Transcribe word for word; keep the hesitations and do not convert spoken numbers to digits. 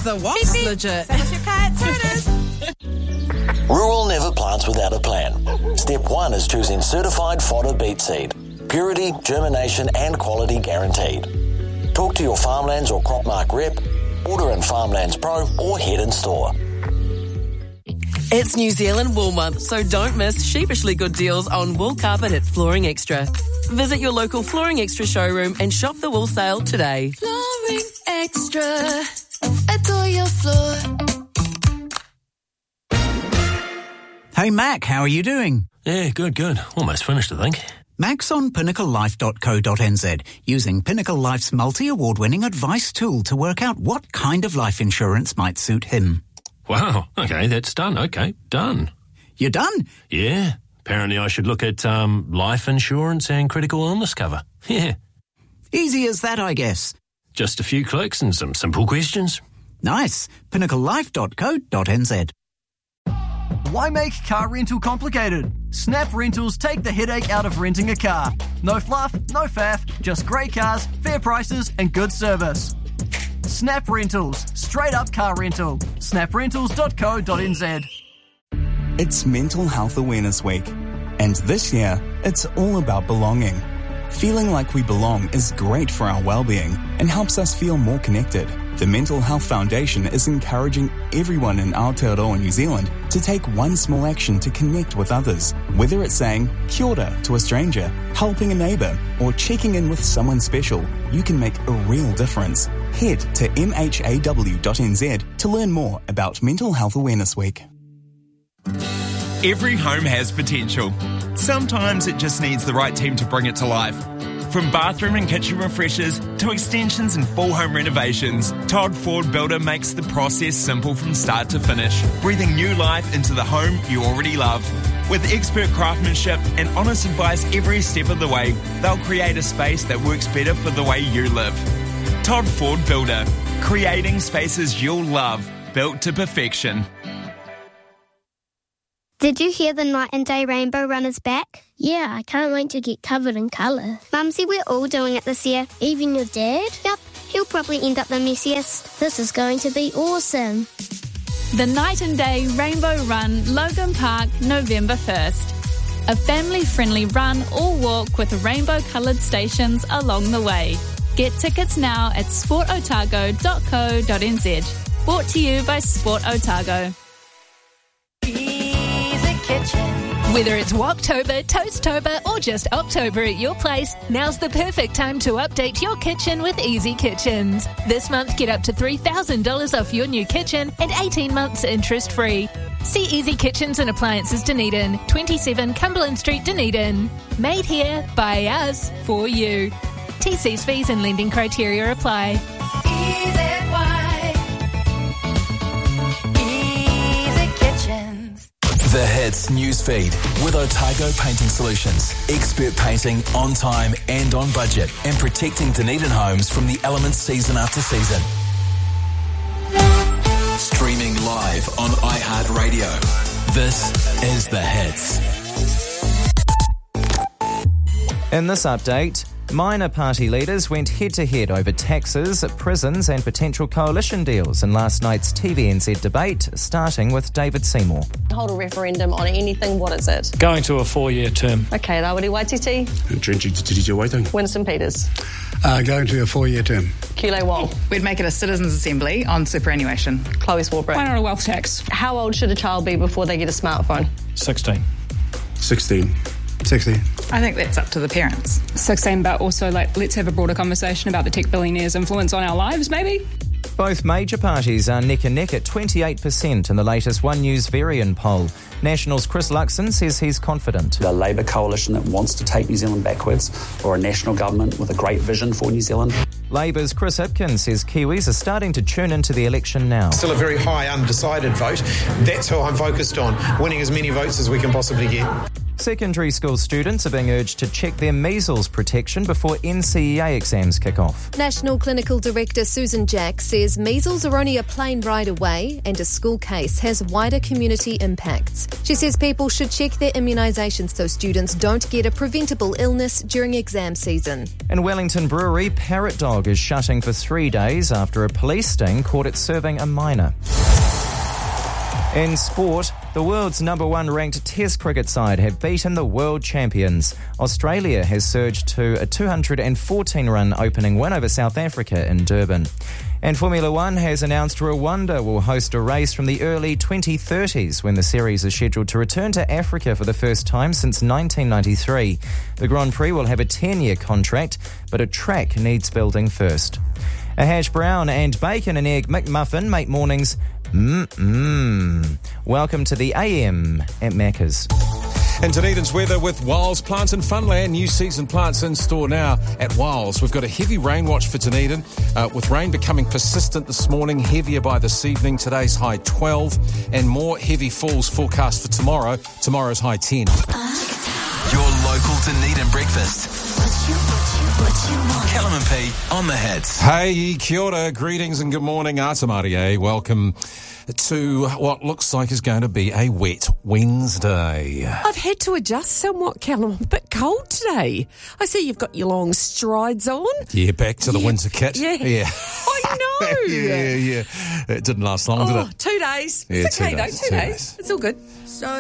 The what's legit? Send us your cat sodas. Rural never plants without a plan. Step one is choosing certified fodder beet seed. Purity, germination and quality guaranteed. Talk to your Farmlands or Cropmark rep, order in Farmlands Pro or head in store. It's New Zealand Wool Month, so don't miss sheepishly good deals on wool carpet at Flooring Extra. Visit your local Flooring Extra showroom and shop the wool sale today. Flooring Extra. Adore your floor. Hey Mac, how are you doing? Yeah, good, good. Almost finished, I think. Mac's on pinnacle life dot co dot n z, using Pinnacle Life's multi-award-winning advice tool to work out what kind of life insurance might suit him. Wow, okay, that's done. Okay, done. You're done? Yeah. Apparently I should look at um, life insurance and critical illness cover. Yeah. Easy as that, I guess. Just a few clicks and some simple questions. Nice. pinnacle life dot co dot n z. Why make car rental complicated? Snap Rentals take the headache out of renting a car. No fluff, no faff, just great cars, fair prices and good service. Snap Rentals, straight up car rental. snap rentals dot co dot n z. It's Mental Health Awareness Week, and this year, it's all about belonging. Feeling like we belong is great for our well-being and helps us feel more connected. The Mental Health Foundation is encouraging everyone in Aotearoa, New Zealand, to take one small action to connect with others. Whether it's saying kia ora to a stranger, helping a neighbour, or checking in with someone special, you can make a real difference. Head to m h a w dot n z to learn more about Mental Health Awareness Week. Every home has potential. Sometimes it just needs the right team to bring it to life. From bathroom and kitchen refreshers to extensions and full home renovations, Todd Ford Builder makes the process simple from start to finish, breathing new life into the home you already love. With expert craftsmanship and honest advice every step of the way, they'll create a space that works better for the way you live. Todd Ford Builder, creating spaces you'll love, built to perfection. Did you hear the Night and Day Rainbow Run is back? Yeah, I can't wait to get covered in colour. Mumsy, we're all doing it this year. Even your dad? Yup, he'll probably end up the messiest. This is going to be awesome. The Night and Day Rainbow Run, Logan Park, November first. A family-friendly run or walk with rainbow-coloured stations along the way. Get tickets now at sport otago dot co dot n z. Brought to you by Sport Otago. Whether it's Walktober, Toasttober or just October at your place, now's the perfect time to update your kitchen with Easy Kitchens. This month, get up to three thousand dollars off your new kitchen and eighteen months interest-free. See Easy Kitchens and Appliances Dunedin, twenty-seven Cumberland Street, Dunedin. Made here, by us, for you. T Cs, fees and lending criteria apply. The Hits newsfeed with Otago Painting Solutions. Expert painting on time and on budget, and protecting Dunedin homes from the elements season after season. Streaming live on iHeartRadio. This is The Hits. In this update, minor party leaders went head-to-head over taxes, prisons and potential coalition deals in last night's T V N Z debate, starting with David Seymour. Hold a referendum on anything, what is it? Going to a four-year term. Okay, Rawiri Waititi. Waiting. Winston Peters. Uh, going to a four-year term. Kule Wong. We'd make it a citizens' assembly on superannuation. Chloe Swarbrick. Why not a wealth tax? How old should a child be before they get a smartphone? sixteen. sixteen. sixteen. I think that's up to the parents. sixteen, but also like let's have a broader conversation about the tech billionaires' influence on our lives, maybe? Both major parties are neck and neck at twenty-eight percent in the latest One News Varian poll. National's Chris Luxon says he's confident. A Labour coalition that wants to take New Zealand backwards, or a national government with a great vision for New Zealand. Labour's Chris Hipkins says Kiwis are starting to tune into the election now. Still a very high undecided vote. That's how I'm focused on, winning as many votes as we can possibly get. Secondary school students are being urged to check their measles protection before N C E A exams kick off. National Clinical Director Susan Jack says measles are only a plane ride away and a school case has wider community impacts. She says people should check their immunisations so students don't get a preventable illness during exam season. In Wellington Brewery, Parrot Dog is shutting for three days after a police sting caught it serving a minor. In sport, the world's number one ranked Test cricket side have beaten the world champions. Australia has surged to a two hundred fourteen run opening win over South Africa in Durban. And Formula One has announced Rwanda will host a race from the early twenty thirties when the series is scheduled to return to Africa for the first time since nineteen ninety-three. The Grand Prix will have a ten-year contract, but a track needs building first. A hash brown and bacon and egg McMuffin make mornings mmm. Welcome to the A M at Macca's. And Dunedin's weather with Wiles Plants and Funland. New season plants in store now at Wiles. We've got a heavy rain watch for Dunedin, uh, with rain becoming persistent this morning, heavier by this evening. Today's high twelve, and more heavy falls forecast for tomorrow. Tomorrow's high ten. Your local Dunedin breakfast. What you, what you, what you want. Callum and P on the hits. Hey, kia ora, greetings and good morning. Atamari, welcome to what looks like is going to be a wet Wednesday. I've had to adjust somewhat, Callum. I'm a bit cold today. I see you've got your long strides on. Yeah, back to the yeah, winter kit. Yeah. yeah. I know. yeah, yeah. It didn't last long, oh, did it? Two days. Yeah, it's okay, two though. days, Two, two days. days. It's all good. So